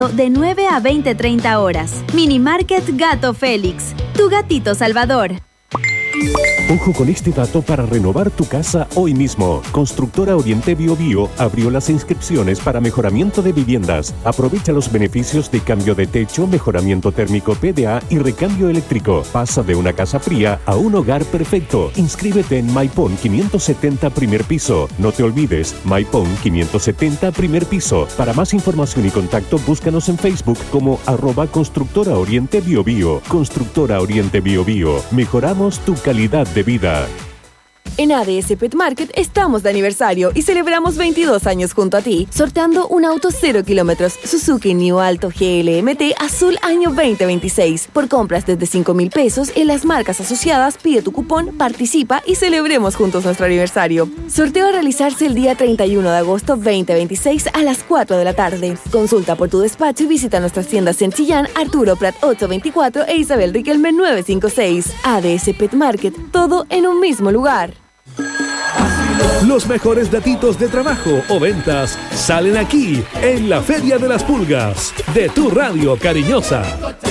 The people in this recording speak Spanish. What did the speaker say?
De 9 a 20:30 horas. Mini Market Gato Félix. Tu gatito salvador. Ojo con este dato para renovar tu casa hoy mismo. Constructora Oriente Bio Bio abrió las inscripciones para mejoramiento de viviendas. Aprovecha los beneficios de cambio de techo, mejoramiento térmico PDA y recambio eléctrico. Pasa de una casa fría a un hogar perfecto. Inscríbete en Maipón 570 primer piso. No te olvides, Maipón 570 primer piso. Para más información y contacto, búscanos en Facebook como @Constructora Oriente Bio Bio. Constructora Oriente Bio Bio. Mejoramos tu calidad de vida. En ADS Pet Market estamos de aniversario y celebramos 22 años junto a ti, sorteando un auto 0 kilómetros Suzuki New Alto GLMT azul año 2026. Por compras desde 5,000 pesos en las marcas asociadas, pide tu cupón, participa y celebremos juntos nuestro aniversario. Sorteo a realizarse el día 31 de agosto 2026 a las 4 de la tarde. Consulta por tu despacho y visita nuestras tiendas en Chillán, Arturo Prat 824 e Isabel Riquelme 956. ADS Pet Market, todo en un mismo lugar. Los mejores datitos de trabajo o ventas salen aquí, en la Feria de las Pulgas, de tu radio cariñosa.